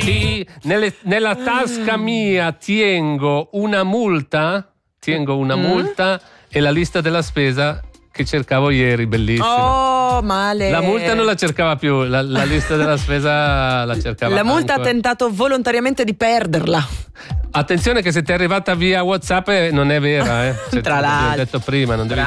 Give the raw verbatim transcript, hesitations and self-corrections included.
Sì, nelle- nella tasca mia tengo una multa, tengo una Mm. multa e la lista della spesa che cercavo ieri, bellissima. Oh, male. La multa non la cercava più, la, la lista della spesa la cercava. La multa ancora. ha tentato volontariamente di perderla. Attenzione che se ti è arrivata via WhatsApp eh, non è vera, eh. Cioè, Tra te l'ho l'altro. detto prima, non devi